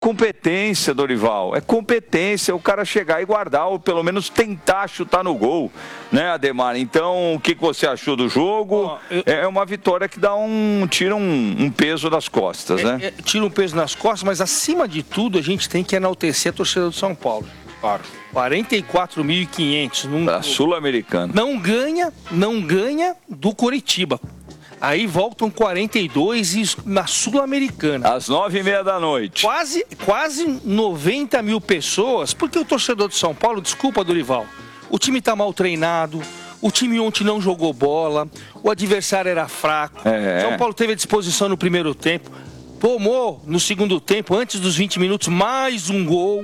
competência, Dorival. É competência o cara chegar e guardar, ou pelo menos tentar chutar no gol, né, Ademar? Então, o que você achou do jogo? É uma vitória que tira um peso das costas, né? Tira um peso nas costas, mas acima de tudo a gente tem que enaltecer a torcida do São Paulo. Claro. 44.500 da Sul-Americana. Não ganha do Coritiba. Aí voltam 42 na Sul-Americana. Às 9h30 da noite. Quase 90 mil pessoas, porque o torcedor de São Paulo, desculpa, Dorival, o time tá mal treinado, o time ontem não jogou bola, o adversário era fraco. São Paulo teve a disposição no primeiro tempo, tomou no segundo tempo, antes dos 20 minutos, mais um gol.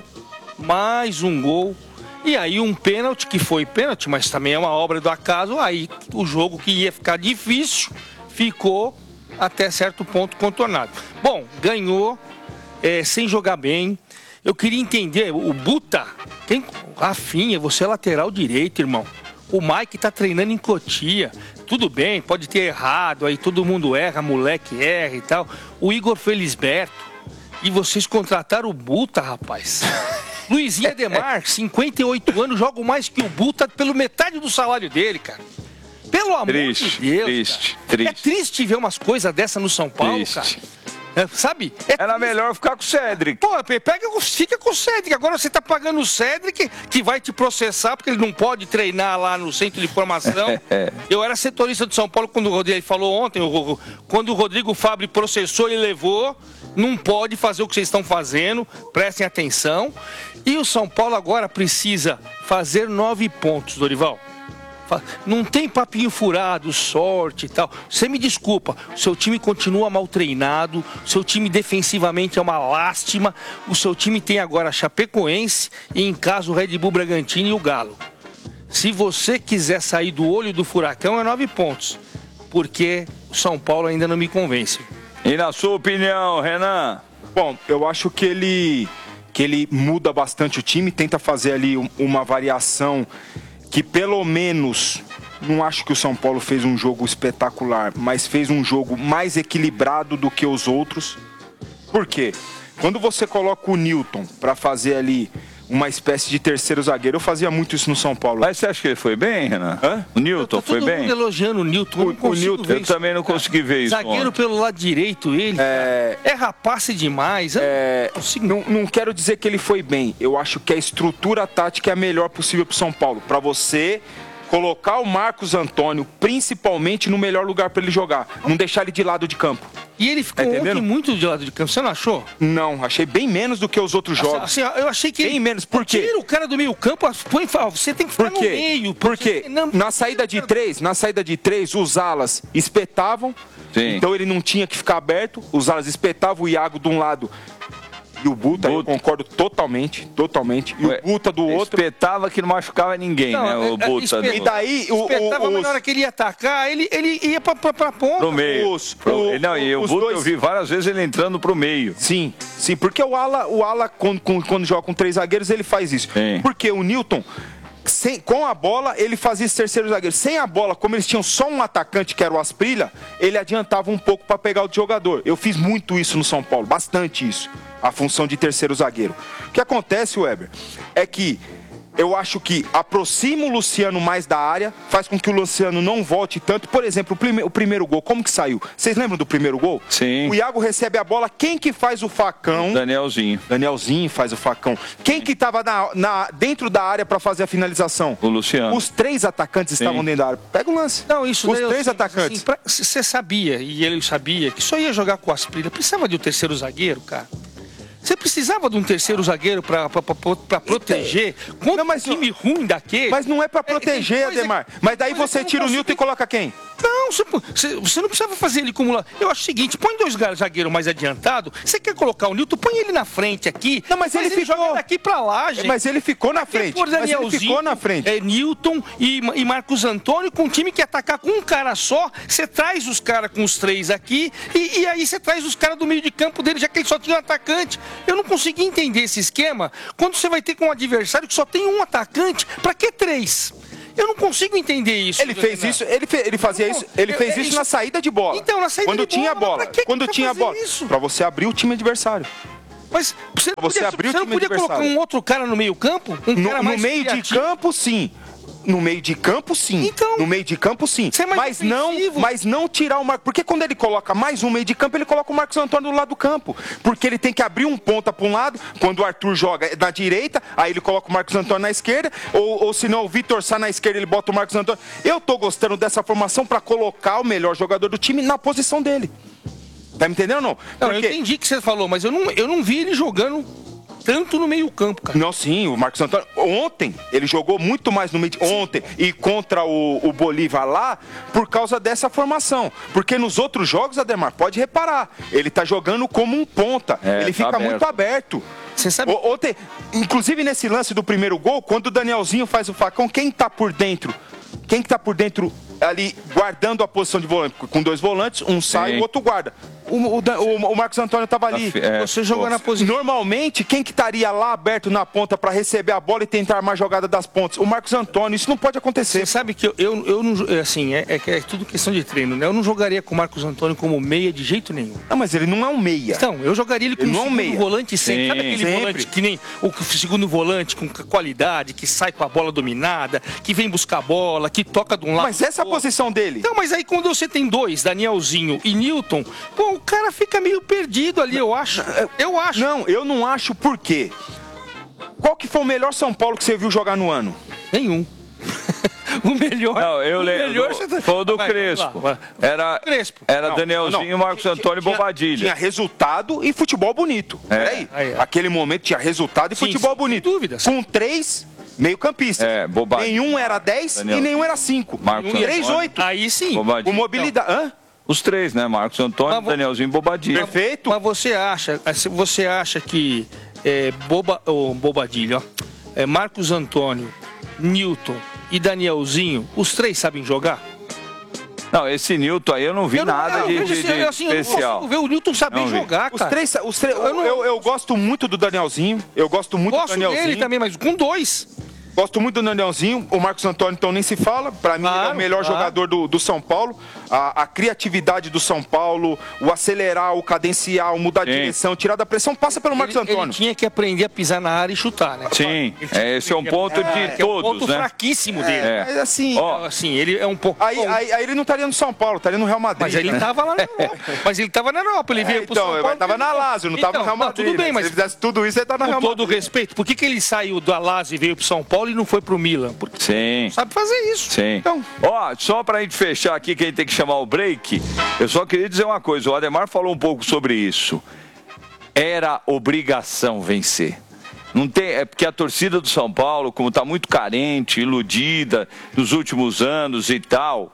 E aí um pênalti, que foi pênalti, mas também é uma obra do acaso. Aí o jogo que ia ficar difícil ficou até certo ponto contornado. Bom, ganhou, sem jogar bem. Eu queria entender, o Buta, Rafinha, você é lateral direito, irmão. O Mike tá treinando em Cotia. Tudo bem, pode ter errado, aí todo mundo erra, moleque erra e tal. O Igor Felisberto. E vocês contrataram o Buta, rapaz. Luizinho Ademar, 58 anos, joga mais que o Buta pelo metade do salário dele, cara. Pelo amor de Deus. Triste. É triste ver umas coisas dessa no São Paulo, cara. Sabe? Era melhor ficar com o Cédric. Pô, fica com o Cédric. Agora você tá pagando o Cédric, que vai te processar, porque ele não pode treinar lá no centro de formação. Eu era setorista do São Paulo quando o Rodrigo falou ontem, quando o Rodrigo Fabre processou e levou. Não pode fazer o que vocês estão fazendo, prestem atenção. E o São Paulo agora precisa fazer 9 pontos, Dorival. Não tem papinho furado, sorte e tal. Você me desculpa, o seu time continua mal treinado, o seu time defensivamente é uma lástima, o seu time tem agora a Chapecoense e em casa o Red Bull Bragantino e o Galo. Se você quiser sair do olho do furacão, é 9 pontos, porque o São Paulo ainda não me convence. E na sua opinião, Renan? Bom, eu acho que ele muda bastante o time, tenta fazer ali uma variação que pelo menos, não acho que o São Paulo fez um jogo espetacular, mas fez um jogo mais equilibrado do que os outros. Por quê? Quando você coloca o Newton para fazer ali uma espécie de terceiro zagueiro, eu fazia muito isso no São Paulo. Mas você acha que ele foi bem, Renan? O Newton foi bem? Todo mundo elogiando o Newton. O Newton, eu também não consegui ver isso. Zagueiro pelo lado direito, ele é rapace demais. Não quero dizer que ele foi bem. Eu acho que a estrutura tática é a melhor possível para o São Paulo. Para você colocar o Marcos Antônio, principalmente, no melhor lugar para ele jogar. Não deixar ele de lado de campo. E ele ficou ontem muito de lado de campo, você não achou? Não, achei bem menos do que os outros jogos. Assim, eu achei que bem menos, por quê? Tira o cara do meio campo, você tem que ficar no meio. Porque na saída de três, os alas espetavam. Sim. Então ele não tinha que ficar aberto, os alas espetavam o Iago de um lado e o Buta, eu concordo totalmente. E o Buta do outro. Espetava que não machucava ninguém, né? O Buta. E daí espetava, mas na hora que ele ia atacar, ele ia pra ponta. Pro meio. E o Buta, eu vi várias vezes ele entrando pro meio. Sim, porque o ala quando joga com 3 zagueiros, ele faz isso. Sim. Porque o Newton, com a bola, ele fazia esse terceiro zagueiro. Sem a bola, como eles tinham só um atacante, que era o Asprilla, ele adiantava um pouco para pegar o jogador. Eu fiz muito isso no São Paulo, bastante isso. A função de terceiro zagueiro. O que acontece, Weber, é que eu acho que aproxima o Luciano mais da área, faz com que o Luciano não volte tanto. Por exemplo, o primeiro gol, como que saiu? Vocês lembram do primeiro gol? Sim. O Iago recebe a bola, quem que faz o facão? Danielzinho faz o facão. Quem que estava dentro da área para fazer a finalização? O Luciano. Os 3 atacantes estavam dentro da área. Pega o lance. Não, isso os 3 atacantes. Assim, você sabia, e ele sabia, que só ia jogar com o Asprilla. Precisava de um terceiro zagueiro, cara. Você precisava de um terceiro zagueiro para proteger contra um time ruim daquele. Mas não é para proteger, Ademar. Mas daí você tira o Newton e coloca quem? Não, você não precisava fazer ele como lá. Eu acho o seguinte, põe 2 zagueiros mais adiantados. Você quer colocar o Newton, põe ele na frente aqui. Não, mas ele ficou joga daqui pra lá, gente. Mas ele ficou na frente. Newton e Marcos Antônio com um time que atacar com um cara só. Você traz os caras com os 3 aqui e aí você traz os caras do meio de campo dele, já que ele só tinha um atacante. Eu não consegui entender esse esquema quando você vai ter com um adversário que só tem um atacante. Pra que 3? Eu não consigo entender isso. Ele fez isso, ele fazia isso, ele fez isso na saída de bola. Então, na saída quando de bola. Quando tinha bola. Pra você abrir o time adversário. Mas você não podia colocar um outro cara no meio campo? No meio de campo, sim. No meio de campo, sim. Então, no meio de campo, sim. Mas não tirar o Marcos. Porque quando ele coloca mais um meio de campo, ele coloca o Marcos Antônio do lado do campo. Porque ele tem que abrir um ponta para um lado. Quando o Arthur joga na direita, aí ele coloca o Marcos Antônio na esquerda. Ou se não, o Vitor sai na esquerda, ele bota o Marcos Antônio. Eu tô gostando dessa formação para colocar o melhor jogador do time na posição dele. Tá me entendendo ou não? Não, eu entendi o que você falou, mas eu não vi ele jogando tanto no meio campo, cara. Não, sim, o Marcos Antônio, ontem, ele jogou muito mais no meio de... Ontem, e contra o Bolívar lá, por causa dessa formação. Porque nos outros jogos, Ademar, pode reparar, ele tá jogando como um ponta, ele fica muito aberto. Você sabe... Ontem, inclusive nesse lance do primeiro gol, quando o Danielzinho faz o facão, quem tá por dentro? Quem que tá por dentro ali, guardando a posição de volante? Com dois volantes, um sai e o outro guarda. O Marcos Antônio estava ali. Você jogou na posição. Normalmente, quem que estaria lá aberto na ponta para receber a bola e tentar armar a jogada das pontas? O Marcos Antônio. Isso não pode acontecer. Você sabe que eu não... Assim, é tudo questão de treino, né? Eu não jogaria com o Marcos Antônio como meia de jeito nenhum. Não, mas ele não é um meia. Então, eu jogaria ele como segundo volante sempre. Sabe aquele volante que nem o segundo volante com qualidade, que sai com a bola dominada, que vem buscar a bola, que toca de um lado. Mas essa é a posição dele. Então, mas aí quando você tem dois, Danielzinho e Newton, pô, o cara fica meio perdido ali, eu acho. Não, eu não acho. Por quê? Qual que foi o melhor São Paulo que você viu jogar no ano? Nenhum. O melhor. Não, eu lembro. Foi o do Crespo. Era Danielzinho, Marcos Antônio e Bobadilha. Tinha resultado e futebol bonito. Peraí. Aquele momento tinha resultado e futebol bonito. Sem dúvidas. Com 3 meio-campistas. Nenhum era 10 e nenhum era 5. 3-8. Aí sim. Com mobilidade. Hã? Os três, né? Marcos Antônio, Danielzinho e Bobadilha. Perfeito. Mas você acha que Bobadilha, Marcos Antônio, Newton e Danielzinho, os três sabem jogar? Não, esse Newton aí eu não vi nada de especial. Eu não ver o Newton saber jogar, cara. Eu gosto muito do Danielzinho. Eu gosto muito do Danielzinho. Gosto dele também, mas com 2. Gosto muito do Danielzinho, o Marcos Antônio então nem se fala, para mim ele é o melhor jogador do São Paulo, a criatividade do São Paulo, o acelerar, o cadenciar, o mudar a direção, tirar da pressão, passa pelo Marcos Antônio. Ele tinha que aprender a pisar na área e chutar, né? Sim, esse é um ponto de todos, é um ponto né? fraquíssimo dele. Mas assim, ele é um pouco... Aí ele não estaria no São Paulo, estaria no Real Madrid. Mas ele estava lá na Europa. Mas ele estava na Europa, ele veio pro São Paulo. Então, ele estava na Lazio, não estava no Real Madrid. Tudo bem, mas se ele fizesse tudo isso, ele estava no Real Madrid. Com todo respeito, por que ele saiu da Lazio e veio pro São Paulo e não foi pro Milan? Porque sim. Sabe fazer isso. Sim. Então, só pra gente fechar aqui, que a gente tem que chamar o break, eu só queria dizer uma coisa, o Ademar falou um pouco sobre isso. Era obrigação vencer. Não tem, é porque a torcida do São Paulo, como está muito carente, iludida nos últimos anos e tal,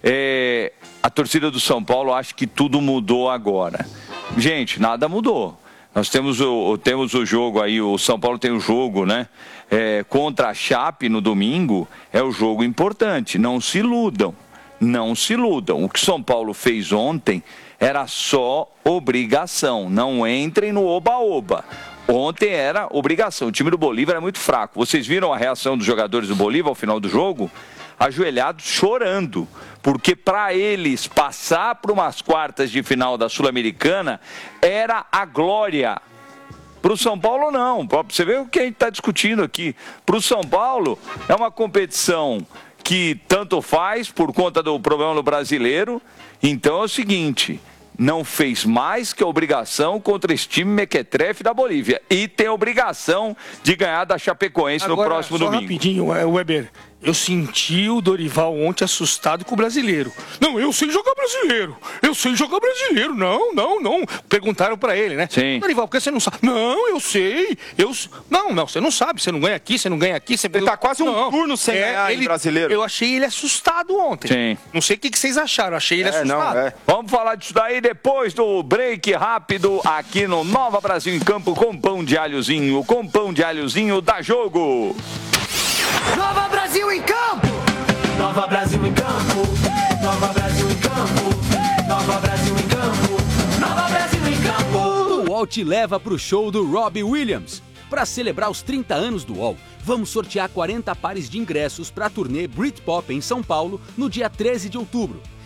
a torcida do São Paulo acha que tudo mudou agora. Gente, nada mudou. Nós temos o jogo aí, o São Paulo tem o jogo, né? Contra a Chape no domingo, é o jogo importante. Não se iludam, não se iludam. O que São Paulo fez ontem era só obrigação. Não entrem no oba-oba. Ontem era obrigação. O time do Bolívar é muito fraco. Vocês viram a reação dos jogadores do Bolívar ao final do jogo? Ajoelhados, chorando, porque para eles passar para umas quartas de final da Sul-Americana era a glória. Para o São Paulo não, você vê o que a gente está discutindo aqui. Para o São Paulo é uma competição que tanto faz por conta do problema no brasileiro. Então é o seguinte, não fez mais que a obrigação contra esse time mequetrefe da Bolívia. E tem a obrigação de ganhar da Chapecoense no próximo domingo. Rapidinho, Weber. Eu senti o Dorival ontem assustado com o brasileiro. Não, eu sei jogar brasileiro. Eu sei jogar brasileiro. Não. Perguntaram pra ele, né? Sim. Dorival, por que você não sabe? Não, eu sei. Não, você não sabe. Você não ganha aqui, você não ganha aqui. Você... Ele tá quase um turno sem ganhar em brasileiro. Eu achei ele assustado ontem. Sim. Não sei o que vocês acharam. Eu achei ele assustado. Vamos falar disso daí depois do break rápido aqui no Nova Brasil em Campo com pão de alhozinho. Com pão de alhozinho dá jogo. Nova Brasil em campo! Nova Brasil em campo! Nova Brasil em campo! Nova Brasil em campo! Nova Brasil em campo! O UOL te leva pro show do Robbie Williams. Para celebrar os 30 anos do UOL, vamos sortear 40 pares de ingressos para a turnê Britpop em São Paulo no dia 13 de outubro.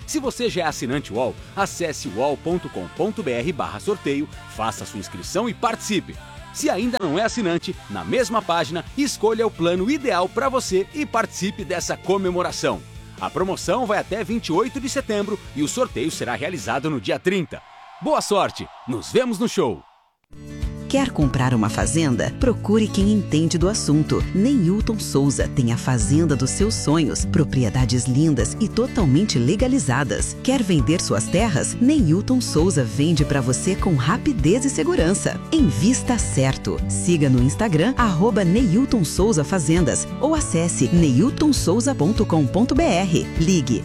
Se você já é assinante UOL, acesse uol.com.br/sorteio, faça sua inscrição e participe. Se ainda não é assinante, na mesma página, escolha o plano ideal para você e participe dessa comemoração. A promoção vai até 28 de setembro e o sorteio será realizado no dia 30. Boa sorte! Nos vemos no show! Quer comprar uma fazenda? Procure quem entende do assunto. Neilton Souza tem a fazenda dos seus sonhos, propriedades lindas e totalmente legalizadas. Quer vender suas terras? Neilton Souza vende para você com rapidez e segurança. Invista certo. Siga no Instagram @Neilton Souza Fazendas ou acesse neiltonsouza.com.br. Ligue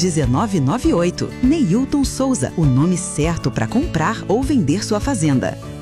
829-9981-1998. Neilton Souza, o nome certo para comprar ou vender sua fazenda.